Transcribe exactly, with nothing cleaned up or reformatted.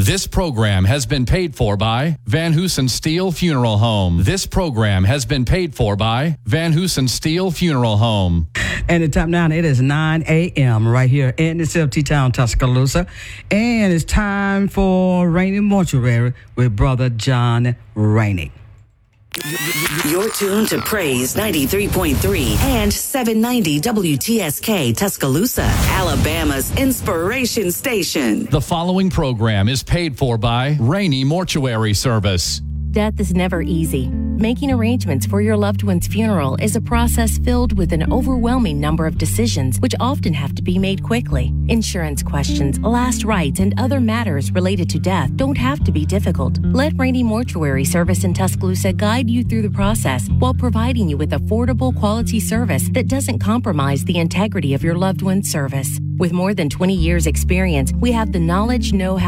This program has been paid for by Van Hoosen Steel Funeral Home. This program has been paid for by Van Hoosen Steel Funeral Home. And the time now, it is nine a.m. right here in the C F T town, Tuscaloosa. And it's time for Rainey Mortuary with Brother John Rainey. You're tuned to Praise ninety-three point three and seven ninety W T S K Tuscaloosa, Alabama's inspiration station. The following program is paid for by Rainey Mortuary Service. Death is never easy. Making arrangements for your loved one's funeral is a process filled with an overwhelming number of decisions, which often have to be made quickly. Insurance questions, last rites, and other matters related to death don't have to be difficult. Let Rainey Mortuary Service in Tuscaloosa guide you through the process while providing you with affordable quality service that doesn't compromise the integrity of your loved one's service. With more than twenty years experience, we have the knowledge, know-how,